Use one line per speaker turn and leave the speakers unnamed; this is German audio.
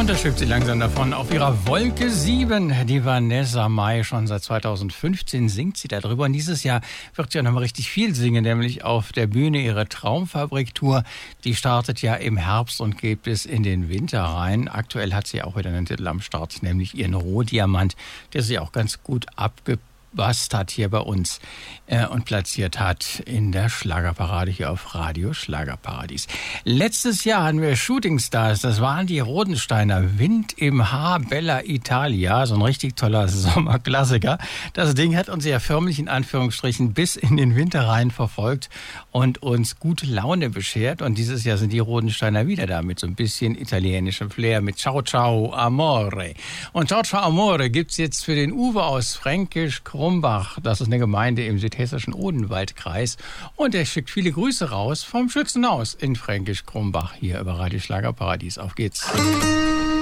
Da schwebt sie langsam davon auf ihrer Wolke 7. Die Vanessa Mai, schon seit 2015 singt sie darüber. Und dieses Jahr wird sie auch noch mal richtig viel singen, nämlich auf der Bühne ihre Traumfabrik-Tour. Die startet ja im Herbst und geht bis in den Winter rein. Aktuell hat sie auch wieder einen Titel am Start, nämlich ihren Rohdiamant, der sie auch ganz gut abgepasst hat hier bei uns und platziert hat in der Schlagerparade hier auf Radio Schlagerparadies. Letztes Jahr hatten wir Shooting Stars, das waren die Rodensteiner, Wind im Haar, Bella Italia, so ein richtig toller Sommerklassiker. Das Ding hat uns ja förmlich in Anführungsstrichen bis in den Winter rein verfolgt und uns gute Laune beschert. Und dieses Jahr sind die Rodensteiner wieder da mit so ein bisschen italienischem Flair, mit Ciao Ciao Amore. Und Ciao Ciao Amore gibt's jetzt für den Uwe aus Fränkisch Krumbach. Das ist eine Gemeinde im südhessischen Odenwaldkreis. Und er schickt viele Grüße raus vom Schützenhaus in Fränkisch Krumbach hier über Radio Schlagerparadies. Auf geht's.